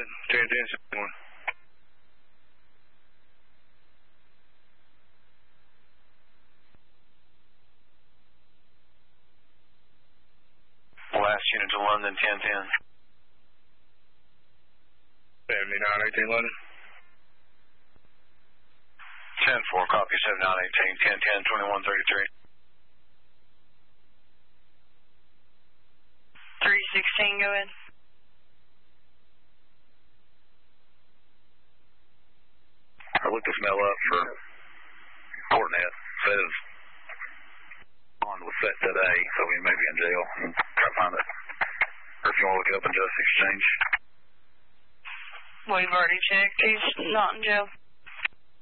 London, 10-10-71. Last unit to London, 10-10. 79-18 London. 10-4, copy, 79-18, 10-10, 21-33. 316, go ahead. I looked this mail up for Fortinet. Says bond was set today, so we may be in jail. Try to find it. Or if you want to look it up in Justice Exchange. We've already checked. He's not in jail.